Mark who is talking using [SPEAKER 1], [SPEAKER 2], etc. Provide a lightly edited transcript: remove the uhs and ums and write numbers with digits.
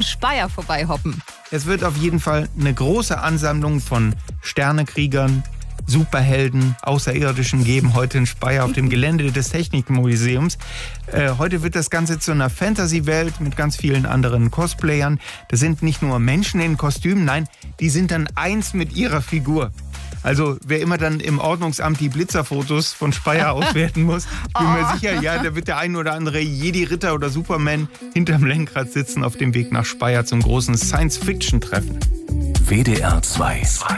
[SPEAKER 1] Speyer vorbeihoppen.
[SPEAKER 2] Es wird auf jeden Fall eine große Ansammlung von Sternekriegern, Superhelden, Außerirdischen geben heute in Speyer auf dem Gelände des Technikmuseums. Heute wird das Ganze zu einer Fantasy-Welt mit ganz vielen anderen Cosplayern. Das sind nicht nur Menschen in Kostümen, nein, die sind dann eins mit ihrer Figur. Also wer immer dann im Ordnungsamt die Blitzerfotos von Speyer auswerten muss, ich bin mir sicher, ja, da wird der ein oder andere Jedi-Ritter oder Superman hinterm Lenkrad sitzen auf dem Weg nach Speyer zum großen Science-Fiction-Treffen.
[SPEAKER 3] WDR 2